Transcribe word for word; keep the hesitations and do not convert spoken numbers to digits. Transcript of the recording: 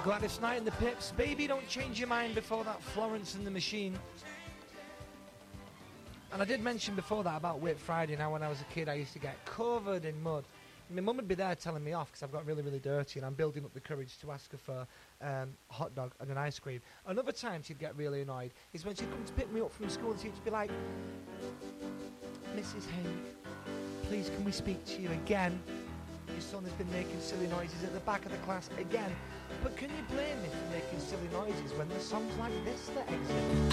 Gladys Knight and the Pips. Baby, don't change your mind. Before that, Florence and the Machine. And I did mention before that about Whit Friday. Now, when I was a kid, I used to get covered in mud. My mum would be there telling me off because I've got really, really dirty, and I'm building up the courage to ask her for um, a hot dog and an ice cream. Another time she'd get really annoyed is when she'd come to pick me up from school and she'd be like, Missus Hank, please can we speak to you again? Your son has been making silly noises at the back of the class again. But can you blame me for making silly noises when there's songs like this that exist?